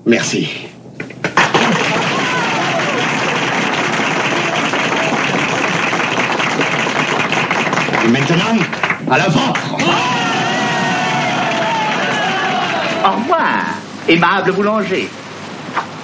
Merci. Et maintenant, à l'avant. Au revoir, aimable boulanger.